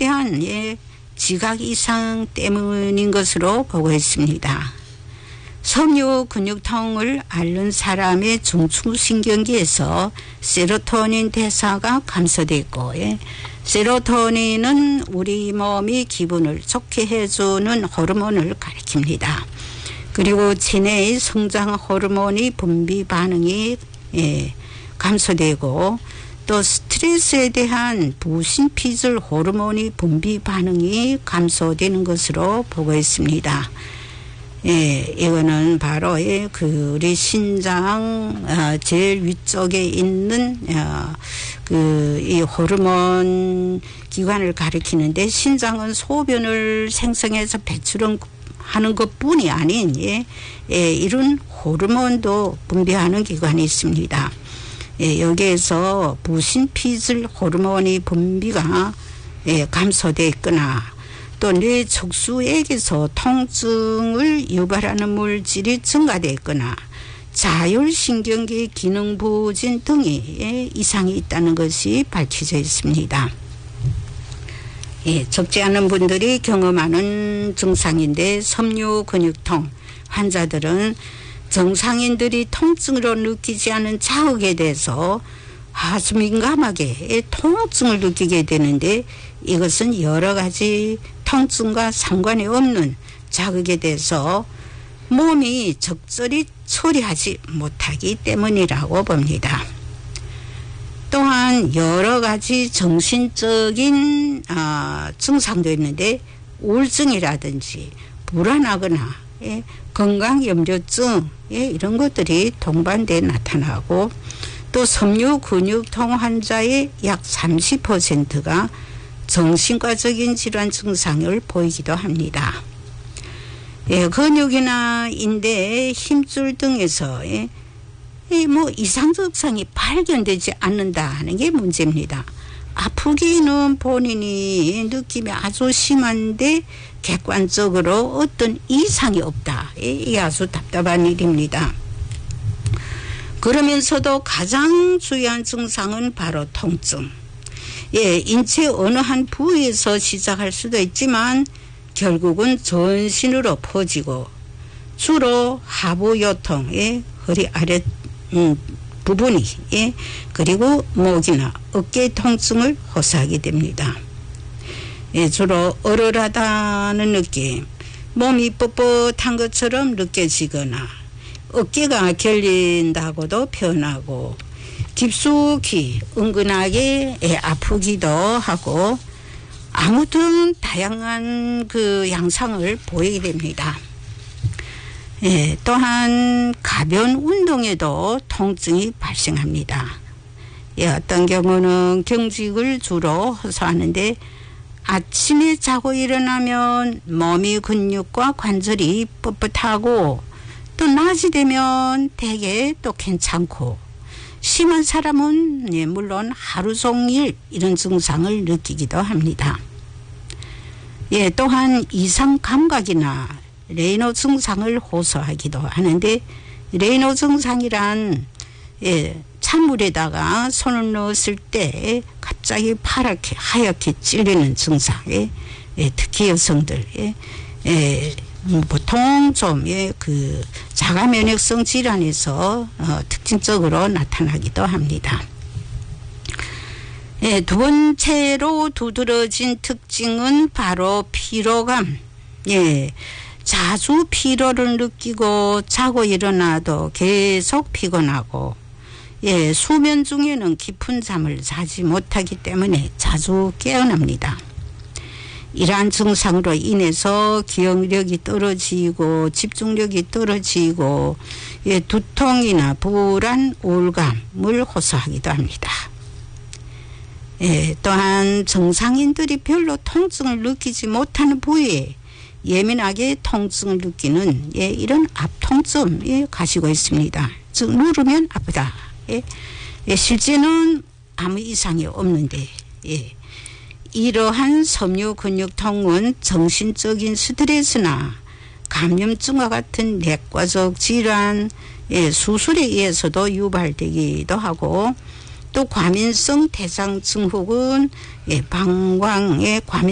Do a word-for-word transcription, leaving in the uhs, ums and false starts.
대한 예, 지각 이상 때문인 것으로 보고 있습니다. 섬유 근육통을 앓는 사람의 중추신경계에서 세로토닌 대사가 감소되어 있고 예, 세로토닌은 우리 몸이 기분을 좋게 해주는 호르몬을 가리킵니다. 그리고 체내의 성장 호르몬이 분비 반응이 예, 감소되고 또 스트레스에 대한 부신피질 호르몬이 분비 반응이 감소되는 것으로 보고 있습니다. 예, 이거는 바로 예, 그 우리 신장 어, 제일 위쪽에 있는 어, 그 이 호르몬 기관을 가리키는데 신장은 소변을 생성해서 배출하는 것뿐이 아닌 예, 예, 이런 호르몬도 분비하는 기관이 있습니다. 예, 여기에서 부신피질 호르몬이 분비가 예, 감소되어 있거나 또 뇌 척수액에서 통증을 유발하는 물질이 증가되어 있거나 자율신경계 기능 부진 등의 예, 이상이 있다는 것이 밝혀져 있습니다. 예, 적지 않은 분들이 경험하는 증상인데 섬유 근육통 환자들은 정상인들이 통증으로 느끼지 않은 자극에 대해서 아주 민감하게 통증을 느끼게 되는데 이것은 여러 가지 통증과 상관이 없는 자극에 대해서 몸이 적절히 처리하지 못하기 때문이라고 봅니다. 또한 여러 가지 정신적인 어, 증상도 있는데 우울증이라든지 불안하거나 예, 건강염려증 예, 이런 것들이 동반돼 나타나고 또 섬유 근육통 환자의 약 삼십 퍼센트가 정신과적인 질환 증상을 보이기도 합니다. 예, 근육이나 인대, 힘줄 등에서 예, 예, 뭐 이상 증상이 발견되지 않는다 하는 게 문제입니다. 아프기는 본인이 느낌이 아주 심한데 객관적으로 어떤 이상이 없다. 예, 이게 아주 답답한 일입니다. 그러면서도 가장 중요한 증상은 바로 통증. 예, 인체 어느 한 부위에서 시작할 수도 있지만 결국은 전신으로 퍼지고 주로 하부 요통, 예, 허리 아래 음, 부분이 예, 그리고 목이나 어깨 통증을 호소하게 됩니다. 예, 주로 얼얼하다는 느낌, 몸이 뻣뻣한 것처럼 느껴지거나 어깨가 결린다고도 표현하고 깊숙이 은근하게 예, 아프기도 하고 아무튼 다양한 그 양상을 보이게 됩니다. 예, 또한 가벼운 운동에도 통증이 발생합니다. 예, 어떤 경우는 경직을 주로 호소하는데 아침에 자고 일어나면 몸의 근육과 관절이 뻣뻣하고 또 낮이 되면 되게 또 괜찮고 심한 사람은 예, 물론 하루 종일 이런 증상을 느끼기도 합니다. 예, 또한 이상 감각이나 레이노 증상을 호소하기도 하는데 레이노 증상이란 예, 찬물에다가 손을 넣었을 때 갑자기 파랗게 하얗게 찔리는 증상. 예, 예, 특히 여성들 예, 예, 보통 좀 예, 그 자가 면역성 질환에서 어, 특징적으로 나타나기도 합니다. 예, 두 번째로 두드러진 특징은 바로 피로감. 예, 자주 피로를 느끼고 자고 일어나도 계속 피곤하고 예, 수면 중에는 깊은 잠을 자지 못하기 때문에 자주 깨어납니다. 이러한 증상으로 인해서 기억력이 떨어지고 집중력이 떨어지고 예, 두통이나 불안, 우울감을 호소하기도 합니다. 예, 또한 정상인들이 별로 통증을 느끼지 못하는 부위에 예민하게 통증을 느끼는 예, 이런 압통증 예, 가지고 있습니다. 즉 누르면 아프다. 예, 예, 실제는 아무 이상이 없는데 예, 이러한 섬유 근육통은 정신적인 스트레스나 감염증과 같은 내과적 질환, 예, 수술에 의해서도 유발되기도 하고 또 과민성 대장증후군, 예, 방광의 과민